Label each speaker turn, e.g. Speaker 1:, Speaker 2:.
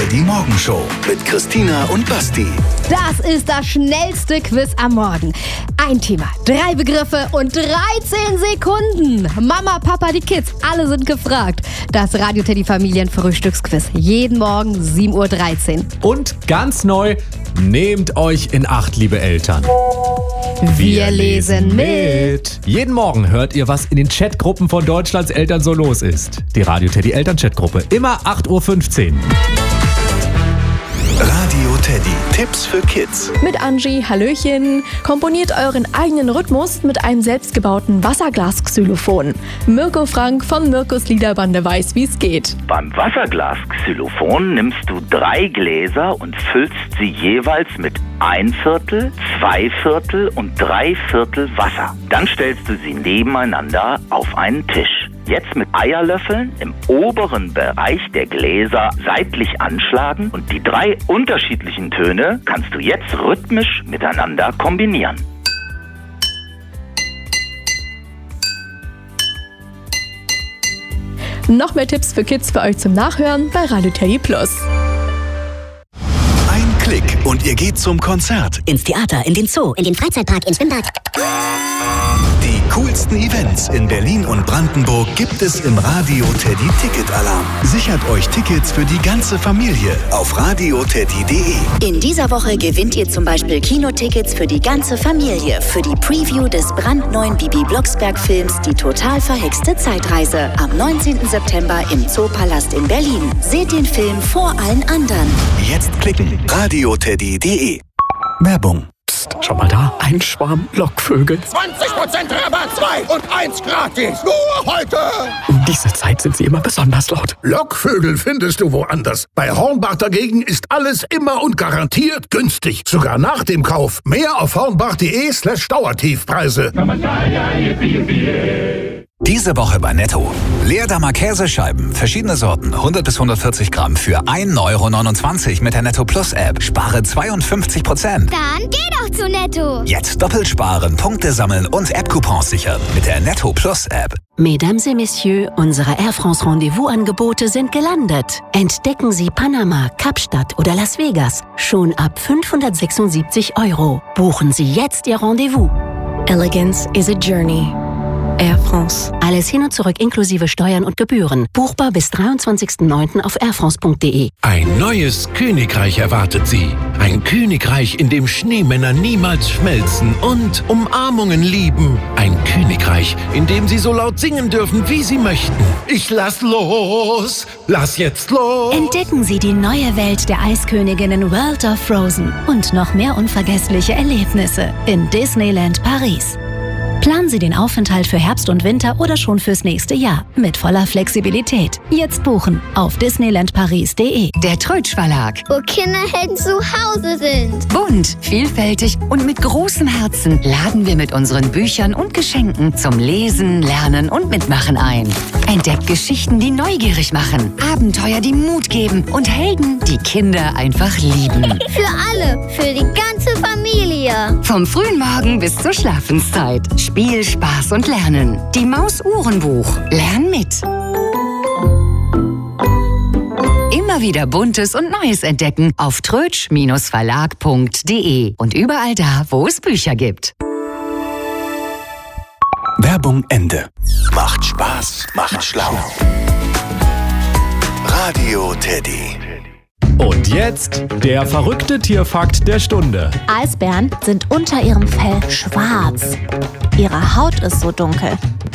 Speaker 1: Teddy Morgenshow mit Christina und Basti.
Speaker 2: Das ist das schnellste Quiz am Morgen. Ein Thema, 3 Begriffe und 13 Sekunden. Mama, Papa, die Kids, alle sind gefragt. Das Radio Teddy Familienfrühstücksquiz. Jeden Morgen 7:13 Uhr.
Speaker 3: Und ganz neu, nehmt euch in Acht, liebe Eltern.
Speaker 2: Wir lesen mit.
Speaker 3: Jeden Morgen hört ihr, was in den Chatgruppen von Deutschlands Eltern so los ist. Die Radio Teddy Elternchatgruppe. Immer 8:15 Uhr.
Speaker 1: Radio Teddy. Tipps für Kids.
Speaker 4: Mit Angie, Hallöchen. Komponiert euren eigenen Rhythmus mit einem selbstgebauten Wasserglas-Xylophon. Mirko Frank von Mirkos Liederbande weiß, wie es geht.
Speaker 5: Beim Wasserglas-Xylophon nimmst du 3 Gläser und füllst sie jeweils mit 1/4, 2/4 und 3/4 Wasser. Dann stellst du sie nebeneinander auf einen Tisch. Jetzt mit Eierlöffeln im oberen Bereich der Gläser seitlich anschlagen und die 3 unterschiedlichen Töne kannst du jetzt rhythmisch miteinander kombinieren.
Speaker 4: Noch mehr Tipps für Kids für euch zum Nachhören bei Radio Teddy Plus.
Speaker 1: Ein Klick und ihr geht zum Konzert.
Speaker 6: Ins Theater, in den Zoo, in den Freizeitpark, ins Schwimmbad.
Speaker 1: Die coolsten Events in Berlin und Brandenburg gibt es im Radio Teddy Ticket Alarm. Sichert euch Tickets für die ganze Familie auf radioteddy.de.
Speaker 6: In dieser Woche gewinnt ihr zum Beispiel Kinotickets für die ganze Familie für die Preview des brandneuen Bibi Blocksberg-Films Die total verhexte Zeitreise am 19. September im Zoopalast in Berlin. Seht den Film vor allen anderen.
Speaker 1: Jetzt klicken. radioteddy.de. Werbung.
Speaker 7: Psst, schau mal da, ein Schwarm Lockvögel.
Speaker 8: 20% Rabatt, 2 und 1 gratis. Nur heute.
Speaker 7: Um diese Zeit sind sie immer besonders laut.
Speaker 8: Lockvögel findest du woanders. Bei Hornbach dagegen ist alles immer und garantiert günstig. Sogar nach dem Kauf. Mehr auf hornbach.de/Dauertiefpreise.
Speaker 1: Diese Woche bei Netto. Leerdammer Käsescheiben, verschiedene Sorten, 100 bis 140 Gramm für 1,29 € mit der Netto Plus App. Spare 52%.
Speaker 9: Dann geh doch zu Netto.
Speaker 1: Jetzt doppelt sparen, Punkte sammeln und App-Coupons sichern mit der Netto Plus App.
Speaker 10: Mesdames et Messieurs, unsere Air France Rendezvous-Angebote sind gelandet. Entdecken Sie Panama, Kapstadt oder Las Vegas schon ab 576 €. Buchen Sie jetzt Ihr Rendezvous.
Speaker 4: Elegance is a journey. Air France.
Speaker 10: Alles hin und zurück inklusive Steuern und Gebühren. Buchbar bis 23.09. auf airfrance.de.
Speaker 11: Ein neues Königreich erwartet Sie. Ein Königreich, in dem Schneemänner niemals schmelzen und Umarmungen lieben. Ein Königreich, in dem Sie so laut singen dürfen, wie Sie möchten. Ich lass los! Lass jetzt los!
Speaker 10: Entdecken Sie die neue Welt der Eisköniginnen World of Frozen und noch mehr unvergessliche Erlebnisse in Disneyland Paris. Planen Sie den Aufenthalt für Herbst und Winter oder schon fürs nächste Jahr mit voller Flexibilität. Jetzt buchen auf disneylandparis.de.
Speaker 12: Der Trötsch Verlag.
Speaker 9: Wo Kinderhelden zu Hause sind.
Speaker 12: Bunt, vielfältig und mit großem Herzen laden wir mit unseren Büchern und Geschenken zum Lesen, Lernen und Mitmachen ein. Entdeckt Geschichten, die neugierig machen, Abenteuer, die Mut geben und Helden, die Kinder einfach lieben.
Speaker 9: Für alle, für die ganze Familie.
Speaker 12: Vom frühen Morgen bis zur Schlafenszeit. Spiel, Spaß und Lernen. Die Maus-Uhrenbuch. Lern mit. Immer wieder Buntes und Neues entdecken auf trötsch-verlag.de und überall da, wo es Bücher gibt.
Speaker 1: Werbung Ende. Macht Spaß, macht schlau. Radio Teddy.
Speaker 3: Und jetzt der verrückte Tierfakt der Stunde.
Speaker 13: Eisbären sind unter ihrem Fell schwarz. Ihre Haut ist so dunkel.